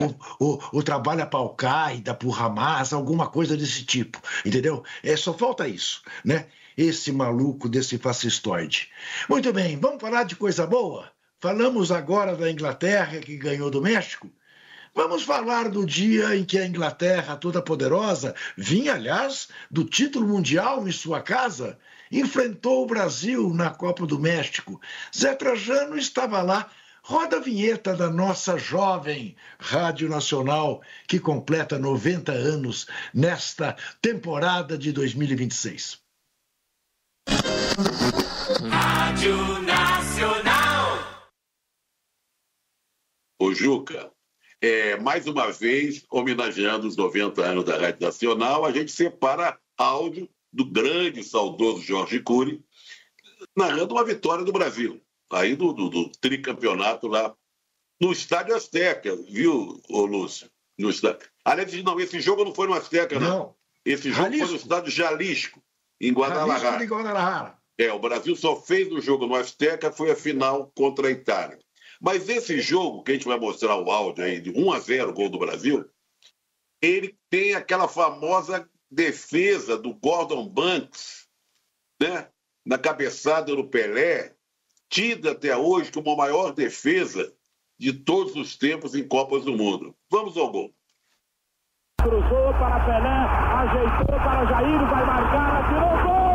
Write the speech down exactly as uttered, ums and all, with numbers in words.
o, o trabalha para a Al-Qaeda, para o Hamas, alguma coisa desse tipo, entendeu? É, só falta isso, né? Esse maluco desse fascistoide. Muito bem, vamos falar de coisa boa? Falamos agora da Inglaterra, que ganhou do México. Vamos falar do dia em que a Inglaterra, toda poderosa, vinha, aliás, do título mundial em sua casa, enfrentou o Brasil na Copa do México. Zé Trajano estava lá. Roda a vinheta da nossa jovem Rádio Nacional, que completa noventa anos nesta temporada de dois mil e vinte e seis. Rádio Nacional. Ô Juca, é, mais uma vez, homenageando os noventa anos da Rádio Nacional, a gente separa áudio do grande, saudoso Jorge Cury, narrando uma vitória do Brasil. Aí do, do, do tricampeonato lá no Estádio Azteca, viu, ô Lúcio? No estádio. Aliás, não, esse jogo não foi no Azteca, não. não. Esse jogo Jalisco. Foi no Estádio Jalisco, em Guadalajara. Jalisco de Guadalajara. É, o Brasil só fez o jogo no Azteca, foi a final contra a Itália. Mas esse jogo, que a gente vai mostrar o áudio aí, de um a zero, gol do Brasil, ele tem aquela famosa defesa do Gordon Banks, né? Na cabeçada do Pelé, tida até hoje como a maior defesa de todos os tempos em Copas do Mundo. Vamos ao gol. Cruzou para Pelé, ajeitou para Jair, vai marcar, atirou, gol!